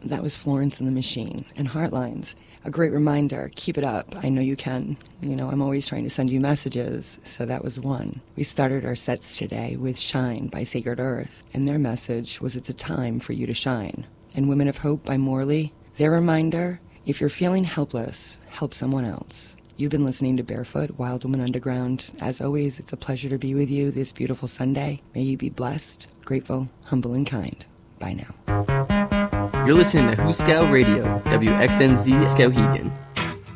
That was Florence and the Machine and Heartlines. A great reminder, keep it up. I know you can. You know, I'm always trying to send you messages, so that was one. We started our sets today with Shine by Sacred Earth, and their message was it's a time for you to shine. And Women of Hope by Morley, their reminder, if you're feeling helpless, help someone else. You've been listening to Barefoot, Wild Woman Underground. As always, it's a pleasure to be with you this beautiful Sunday. May you be blessed, grateful, humble, and kind. Bye now. You're listening to Hooskow Radio, WXNZ Skowhegan.